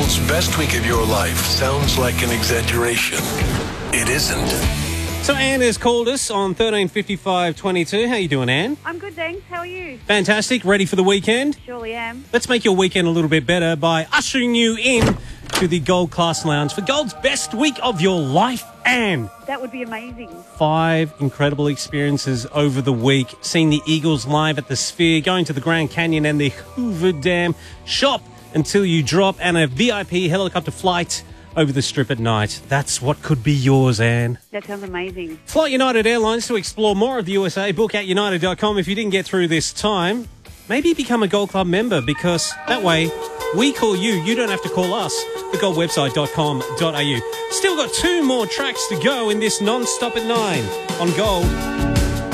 Gold's best week of your life sounds like an exaggeration. It isn't. So Anne has called us on 135522. How you doing, Anne? I'm good, thanks. How are you? Fantastic. Ready for the weekend? Surely am. Let's make your weekend a little bit better by ushering you in to the Gold Class Lounge for Gold's best week of your life, Anne. That would be amazing. 5 incredible experiences over the week. Seeing the Eagles live at the Sphere, going to the Grand Canyon and the Hoover Dam, shop until you drop, and a VIP helicopter flight over the Strip at night. That's what could be yours, Anne. That sounds amazing. Fly United Airlines to explore more of the USA. Book at united.com. If you didn't get through this time, maybe become a Gold Club member, because that way we call you. You don't have to call us. thegoldwebsite.com.au. Still got 2 more tracks to go in this non-stop at 9 on Gold.